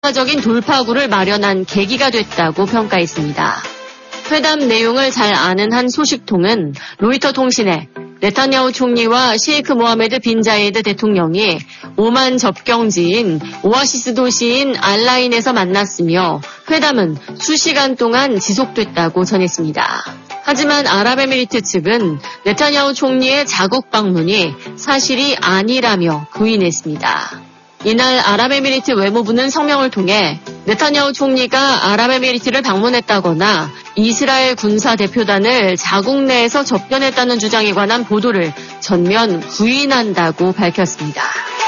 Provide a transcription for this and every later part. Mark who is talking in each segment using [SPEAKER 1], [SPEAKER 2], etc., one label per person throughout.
[SPEAKER 1] 역사적인 돌파구를 마련한 계기가 됐다고 평가했습니다. 회담 내용을 잘 아는 한 소식통은 로이터 통신에 네타냐후 총리와 셰이크 모하메드 빈 자이드 대통령이 오만 접경지인 오아시스 도시인 알라인에서 만났으며 회담은 수시간 동안 지속됐다고 전했습니다. 하지만 아랍에미리트 측은 네타냐후 총리의 자국 방문이 사실이 아니라며 부인했습니다. 이날 아랍에미리트 외무부는 성명을 통해 네타냐후 총리가 아랍에미리트를 방문했다거나 이스라엘 군사대표단을 자국 내에서 접견했다는 주장에 관한 보도를 전면 부인한다고 밝혔습니다.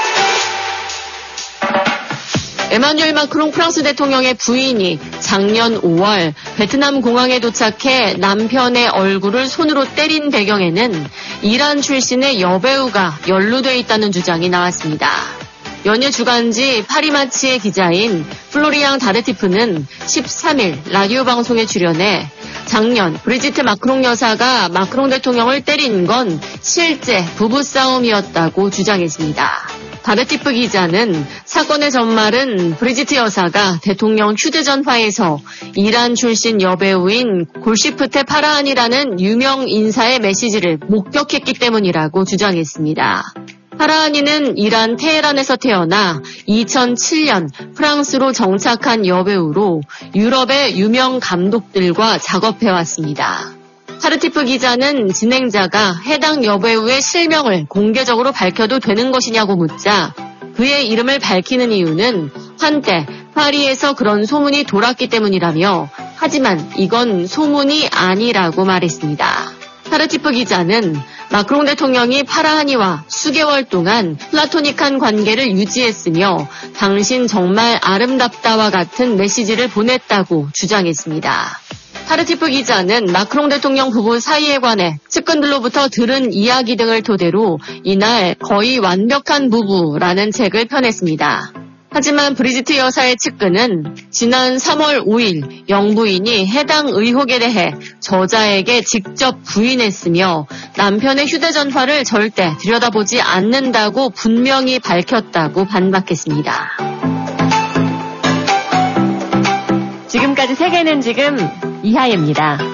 [SPEAKER 1] 에마뉴엘 마크롱 프랑스 대통령의 부인이 작년 5월 베트남 공항에 도착해 남편의 얼굴을 손으로 때린 배경에는 이란 출신의 여배우가 연루돼 있다는 주장이 나왔습니다. 연예 주간지 파리마치의 기자인 플로리앙 다르티프는 13일 라디오 방송에 출연해 작년 브리지트 마크롱 여사가 마크롱 대통령을 때린 건 실제 부부싸움이었다고 주장했습니다. 다르티프 기자는 사건의 전말은 브리지트 여사가 대통령 휴대전화에서 이란 출신 여배우인 골시프테 파라한이라는 유명 인사의 메시지를 목격했기 때문이라고 주장했습니다. 파라한이는 이란 테헤란에서 태어나 2007년 프랑스로 정착한 여배우로 유럽의 유명 감독들과 작업해왔습니다. 타르티프 기자는 진행자가 해당 여배우의 실명을 공개적으로 밝혀도 되는 것이냐고 묻자 그의 이름을 밝히는 이유는 한때 파리에서 그런 소문이 돌았기 때문이라며 하지만 이건 소문이 아니라고 말했습니다. 타르티프 기자는 마크롱 대통령이 파라한이와 수개월 동안 플라토닉한 관계를 유지했으며 당신 정말 아름답다와 같은 메시지를 보냈다고 주장했습니다. 타르티프 기자는 마크롱 대통령 부부 사이에 관해 측근들로부터 들은 이야기 등을 토대로 이날 거의 완벽한 부부라는 책을 펴냈습니다. 하지만 브리지트 여사의 측근은 지난 3월 5일 영부인이 해당 의혹에 대해 저자에게 직접 부인했으며 남편의 휴대전화를 절대 들여다보지 않는다고 분명히 밝혔다고 반박했습니다. 지금까지 세계는 지금 이하예입니다.